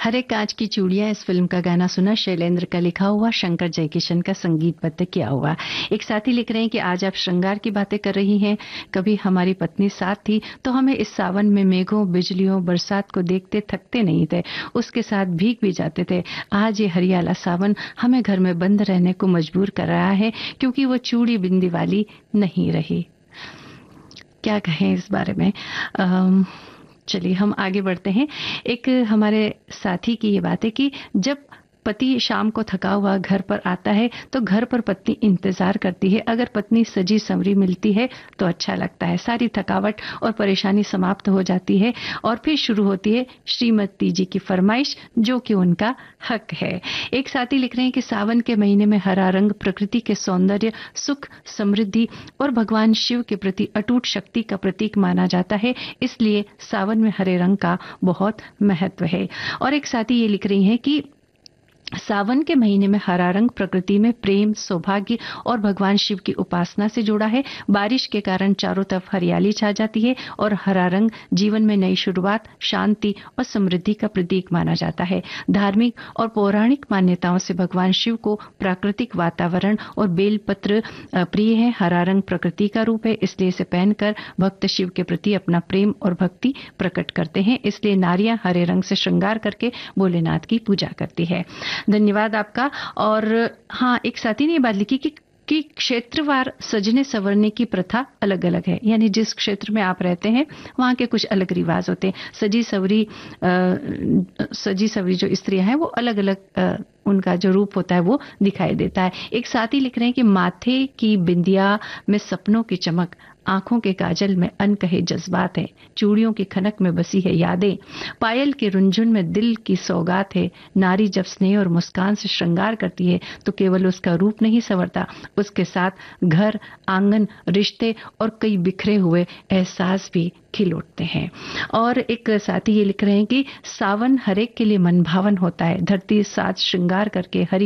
हरे कांच की चूड़ियां इस फिल्म का गाना सुना, शैलेंद्र का लिखा हुआ, शंकर जयकिशन का संगीतबद्ध किया हुआ। एक साथी लिख रहे हैं कि आज आप श्रृंगार की बातें कर रही हैं, कभी हमारी पत्नी साथ थी तो हमें इस सावन में मेघों, बिजलियों, बरसात को देखते थकते नहीं थे, उसके साथ भीग भी जाते थे। आज ये हरियाला सावन हमें घर में बंद रहने को मजबूर कर रहा है क्योंकि वो चूड़ी बिंदी वाली नहीं रही। क्या कहें इस बारे में। चलिए हम आगे बढ़ते हैं। एक हमारे साथी की ये बात है कि जब पति शाम को थका हुआ घर पर आता है तो घर पर पत्नी इंतजार करती है। अगर पत्नी सजी संवरी मिलती है तो अच्छा लगता है, सारी थकावट और परेशानी समाप्त हो जाती है और फिर शुरू होती है श्रीमती जी की फरमाइश, जो कि उनका हक है। एक साथी लिख रहे हैं कि सावन के महीने में हरा रंग प्रकृति के सौंदर्य, सुख, समृद्धि और भगवान शिव के प्रति अटूट शक्ति का प्रतीक माना जाता है, इसलिए सावन में हरे रंग का बहुत महत्व है। और एक साथी ये लिख रही हैं कि सावन के महीने में हरा रंग प्रकृति में प्रेम, सौभाग्य और भगवान शिव की उपासना से जुड़ा है। बारिश के कारण चारों तरफ हरियाली छा जाती है और हरा रंग जीवन में नई शुरुआत, शांति और समृद्धि का प्रतीक माना जाता है। धार्मिक और पौराणिक मान्यताओं से भगवान शिव को प्राकृतिक वातावरण और बेलपत्र प्रिय है। हरा रंग प्रकृति का रूप है, इसलिए इसे पहनकर भक्त शिव के प्रति अपना प्रेम और भक्ति प्रकट करते हैं। इसलिए नारियां हरे रंग से श्रृंगार करके भोलेनाथ की पूजा करती है। धन्यवाद आपका। और हाँ, एक साथी ने ये बात लिखी कि क्षेत्रवार सजने संवरने की प्रथा अलग अलग है, यानी जिस क्षेत्र में आप रहते हैं वहां के कुछ अलग रिवाज होते हैं। सजी सवरी जो स्त्रियां हैं वो अलग अलग उनका जो रूप होता है वो दिखाई देता है। एक साथी लिख रहे हैं कि माथे की बिंदिया में सपनों की चमक, आंखों के काजल में अनकहे जज्बात है, चूड़ियों की खनक में बसी है यादें, पायल के रुंझुन में दिल की सौगात है। नारी जब स्नेह और मुस्कान से श्रृंगार करती है तो केवल उसका रूप नहीं संवरता, उसके साथ घर, आंगन, रिश्ते और कई बिखरे हुए एहसास भी खिल उठते हैं। और एक साथी ये लिख रहे हैं कि सावन हरेक के लिए मन भावन होता है। धरती साज श्रृंगार करके हरी